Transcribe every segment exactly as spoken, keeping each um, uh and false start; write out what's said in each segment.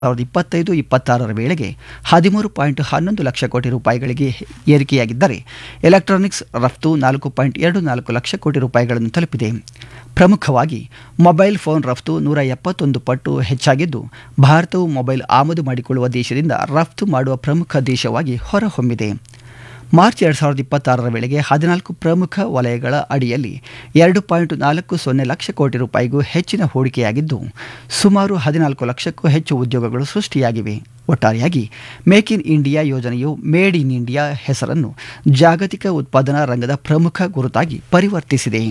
ಸಾವಿರದ ಇಪ್ಪತ್ತೈದು ಇಪ್ಪತ್ತಾರರ ವೇಳೆಗೆ ಹದಿಮೂರು ಪಾಯಿಂಟ್ ಹನ್ನೊಂದು ಲಕ್ಷ ಕೋಟಿ ರೂಪಾಯಿಗಳಿಗೆ ಏರಿಕೆಯಾಗಿದ್ದರೆ ಎಲೆಕ್ಟ್ರಾನಿಕ್ಸ್ ರಫ್ತು ನಾಲ್ಕು ಪಾಯಿಂಟ್ ಎರಡು ನಾಲ್ಕು ಲಕ್ಷ ಕೋಟಿ ರೂಪಾಯಿಗಳನ್ನು ತಲುಪಿದೆ. ಪ್ರಮುಖವಾಗಿ ಮೊಬೈಲ್ ಫೋನ್ ರಫ್ತು ನೂರ ಎಪ್ಪತ್ತೊಂದು ಪಟ್ಟು ಹೆಚ್ಚಾಗಿದ್ದು, ಭಾರತವು ಮೊಬೈಲ್ ಆಮದು ಮಾಡಿಕೊಳ್ಳುವ ದೇಶದಿಂದ ರಫ್ತು ಮಾಡುವ ಪ್ರಮುಖ ದೇಶವಾಗಿ ಹೊರಹೊಮ್ಮಿದೆ. ಮಾರ್ಚ್ ಎರಡು ಸಾವಿರದ ಇಪ್ಪತ್ತಾರರ ವೇಳೆಗೆ ಹದಿನಾಲ್ಕು ಪ್ರಮುಖ ವಲಯಗಳ ಅಡಿಯಲ್ಲಿ ಎರಡು ಪಾಯಿಂಟ್ ನಾಲ್ಕು ಸೊನ್ನೆ ಲಕ್ಷ ಕೋಟಿ ರೂಪಾಯಿಗೂ ಹೆಚ್ಚಿನ ಹೂಡಿಕೆಯಾಗಿದ್ದು, ಸುಮಾರು ಹದಿನಾಲ್ಕು ಲಕ್ಷಕ್ಕೂ ಹೆಚ್ಚು ಉದ್ಯೋಗಗಳು ಸೃಷ್ಟಿಯಾಗಿವೆ. ಒಟ್ಟಾರೆಯಾಗಿ ಮೇಕ್ ಇನ್ ಇಂಡಿಯಾ ಯೋಜನೆಯು ಮೇಡ್ ಇನ್ ಇಂಡಿಯಾ ಹೆಸರನ್ನು ಜಾಗತಿಕ ಉತ್ಪಾದನಾ ರಂಗದ ಪ್ರಮುಖ ಗುರುತಾಗಿ ಪರಿವರ್ತಿಸಿದೆ.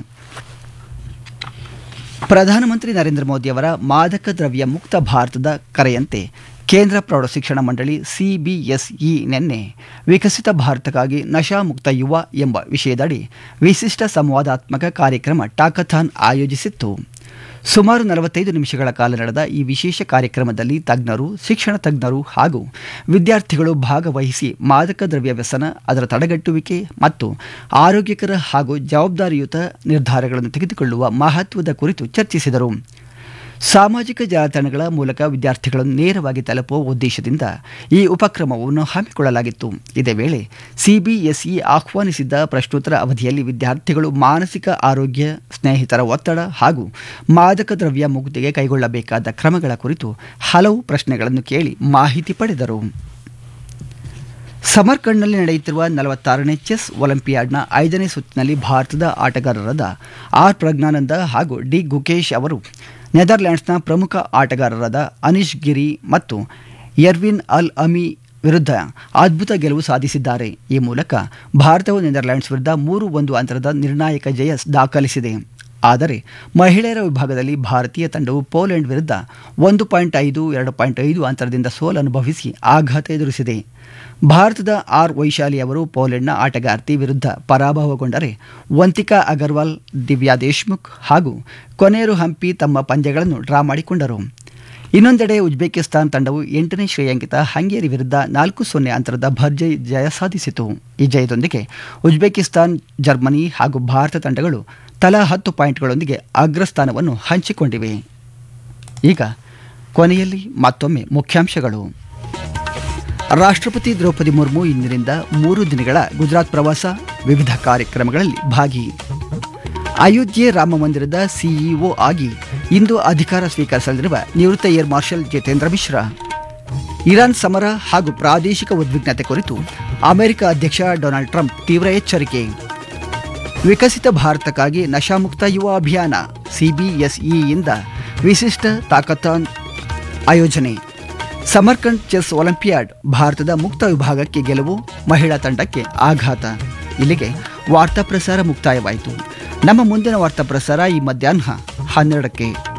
ಪ್ರಧಾನಮಂತ್ರಿ ನರೇಂದ್ರ ಮೋದಿಯವರ ಮಾದಕ ದ್ರವ್ಯ ಮುಕ್ತ ಭಾರತದ ಕರೆಯಂತೆ ಕೇಂದ್ರ ಪ್ರೌಢಶಿಕ್ಷಣ ಮಂಡಳಿ ಸಿಬಿಎಸ್ಇ ನಿನ್ನೆ ವಿಕಸಿತ ಭಾರತಕ್ಕಾಗಿ ನಶಾಮುಕ್ತ ಯುವ ಎಂಬ ವಿಷಯದಡಿ ವಿಶಿಷ್ಟ ಸಂವಾದಾತ್ಮಕ ಕಾರ್ಯಕ್ರಮ ಟಾಕಥಾನ್ ಆಯೋಜಿಸಿತ್ತು. ಸುಮಾರು ನಲವತ್ತೈದು ನಿಮಿಷಗಳ ಕಾಲ ನಡೆದ ಈ ವಿಶೇಷ ಕಾರ್ಯಕ್ರಮದಲ್ಲಿ ತಜ್ಞರು, ಶಿಕ್ಷಣ ತಜ್ಞರು ಹಾಗೂ ವಿದ್ಯಾರ್ಥಿಗಳು ಭಾಗವಹಿಸಿ ಮಾದಕ ದ್ರವ್ಯ ವ್ಯಸನ, ಅದರ ತಡೆಗಟ್ಟುವಿಕೆ ಮತ್ತು ಆರೋಗ್ಯಕರ ಹಾಗೂ ಜವಾಬ್ದಾರಿಯುತ ನಿರ್ಧಾರಗಳನ್ನು ತೆಗೆದುಕೊಳ್ಳುವ ಮಹತ್ವದ ಕುರಿತು ಚರ್ಚಿಸಿದರು. ಸಾಮಾಜಿಕ ಜಾಲತಾಣಗಳ ಮೂಲಕ ವಿದ್ಯಾರ್ಥಿಗಳನ್ನು ನೇರವಾಗಿ ತಲುಪುವ ಉದ್ದೇಶದಿಂದ ಈ ಉಪಕ್ರಮವನ್ನು ಹಮ್ಮಿಕೊಳ್ಳಲಾಗಿತ್ತು. ಇದೇ ವೇಳೆ ಸಿಬಿಎಸ್ಇ ಆಹ್ವಾನಿಸಿದ್ದ ಪ್ರಶ್ನೋತ್ತರ ಅವಧಿಯಲ್ಲಿ ವಿದ್ಯಾರ್ಥಿಗಳು ಮಾನಸಿಕ ಆರೋಗ್ಯ, ಸ್ನೇಹಿತರ ಒತ್ತಡ ಹಾಗೂ ಮಾದಕ ದ್ರವ್ಯ ಮುಕ್ತಿಗೆ ಕೈಗೊಳ್ಳಬೇಕಾದ ಕ್ರಮಗಳ ಕುರಿತು ಹಲವು ಪ್ರಶ್ನೆಗಳನ್ನು ಕೇಳಿ ಮಾಹಿತಿ ಪಡೆದರು. ಸಮರ್ಕಂಡ್ನಲ್ಲಿ ನಡೆಯುತ್ತಿರುವ ನಲವತ್ತಾರನೇ ಚೆಸ್ ಒಲಿಂಪಿಯಾಡ್ನ ಐದನೇ ಸುತ್ತಿನಲ್ಲಿ ಭಾರತದ ಆಟಗಾರರಾದ ಆರ್ ಪ್ರಜ್ಞಾನಂದ ಹಾಗೂ ಡಿ ಗುಕೇಶ್ ಅವರು ನೆದರ್ಲ್ಯಾಂಡ್ಸ್ನ ಪ್ರಮುಖ ಆಟಗಾರರಾದ ಅನಿಶ್ ಗಿರಿ ಮತ್ತು ಎರ್ವಿನ್ ಅಲ್ ಅಮಿ ವಿರುದ್ಧ ಅದ್ಭುತ ಗೆಲುವು ಸಾಧಿಸಿದ್ದಾರೆ. ಈ ಮೂಲಕ ಭಾರತವು ನೆದರ್ಲ್ಯಾಂಡ್ಸ್ ವಿರುದ್ಧ ಮೂರು ಒಂದು ಅಂತರದ ನಿರ್ಣಾಯಕ ಜಯ ದಾಖಲಿಸಿದೆ. ಆದರೆ ಮಹಿಳೆಯರ ವಿಭಾಗದಲ್ಲಿ ಭಾರತೀಯ ತಂಡವು ಪೋಲೆಂಡ್ ವಿರುದ್ಧ ಒಂದು ಪಾಯಿಂಟ್ ಐದು ಎರಡು ಪಾಯಿಂಟ್ ಐದು ಅಂತರದಿಂದ ಸೋಲನುಭವಿಸಿ ಆಘಾತ ಎದುರಿಸಿದೆ. ಭಾರತದ ಆರ್ ವೈಶಾಲಿ ಅವರು ಪೋಲೆಂಡ್ನ ಆಟಗಾರ್ತಿ ವಿರುದ್ಧ ಪರಾಭವಗೊಂಡರೆ, ವಂತಿಕಾ ಅಗರ್ವಾಲ್, ದಿವ್ಯಾ ದೇಶ್ಮುಖ್ ಹಾಗೂ ಕೊನೇರು ಹಂಪಿ ತಮ್ಮ ಪಂದ್ಯಗಳನ್ನು ಡ್ರಾ ಮಾಡಿಕೊಂಡರು. ಇನ್ನೊಂದೆಡೆ ಉಜ್ಬೇಕಿಸ್ತಾನ್ ತಂಡವು ಎಂಟನೇ ಶ್ರೇಯಾಂಕಿತ ಹಂಗೇರಿ ವಿರುದ್ಧ ನಾಲ್ಕು ಸೊನ್ನೆ ಅಂತರದ ಭರ್ಜರಿ ಜಯ ಸಾಧಿಸಿತು. ಈ ಜಯದೊಂದಿಗೆ ಉಜ್ಬೇಕಿಸ್ತಾನ್, ಜರ್ಮನಿ ಹಾಗೂ ಭಾರತ ತಂಡಗಳು ತಲಾ ಹತ್ತು ಪಾಯಿಂಟ್ಗಳೊಂದಿಗೆ ಅಗ್ರಸ್ಥಾನವನ್ನು ಹಂಚಿಕೊಂಡಿವೆ. ಈಗ ಕೊನೆಯಲ್ಲಿ ಮತ್ತೊಮ್ಮೆ ಮುಖ್ಯಾಂಶಗಳು. ರಾಷ್ಟ್ರಪತಿ ದ್ರೌಪದಿ ಮುರ್ಮು ಇಂದಿನಿಂದ ಮೂರು ದಿನಗಳ ಗುಜರಾತ್ ಪ್ರವಾಸ, ವಿವಿಧ ಕಾರ್ಯಕ್ರಮಗಳಲ್ಲಿ ಭಾಗಿ. ಅಯೋಧ್ಯೆ ರಾಮ ಮಂದಿರದ ಸಿಇಒ ಆಗಿ ಇಂದು ಅಧಿಕಾರ ಸ್ವೀಕರಿಸಲಿರುವ ನಿವೃತ್ತ air marshal Jitendra Mishra. Iran ಸಮರ ಹಾಗೂ ಪ್ರಾದೇಶಿಕ ಉದ್ವಿಗ್ನತೆ ಕುರಿತು ಅಮೆರಿಕ ಅಧ್ಯಕ್ಷ ಡೊನಾಲ್ಡ್ ಟ್ರಂಪ್ ತೀವ್ರ ಎಚ್ಚರಿಕೆ. ವಿಕಸಿತ ಭಾರತಕ್ಕಾಗಿ ನಶಾಮುಕ್ತ ಯುವ ಅಭಿಯಾನ, ಸಿಬಿಎಸ್ಇಯಿಂದ ವಿಶಿಷ್ಟ ತಾಕಥಾನ್ ಆಯೋಜನೆ. ಸಮರ್ಕಂಡ್ ಚೆಸ್ ಒಲಿಂಪಿಯಾಡ್, ಭಾರತದ ಮುಕ್ತ ವಿಭಾಗಕ್ಕೆ ಗೆಲುವು, ಮಹಿಳಾ ತಂಡಕ್ಕೆ ಆಘಾತ. ಇಲ್ಲಿಗೆ ವಾರ್ತಾ ಪ್ರಸಾರ ಮುಕ್ತಾಯವಾಯಿತು. ನಮ್ಮ ಮುಂದಿನ ವಾರ್ತಾ ಪ್ರಸಾರ ಈ ಮಧ್ಯಾಹ್ನ ಹನ್ನೆರಡಕ್ಕೆ.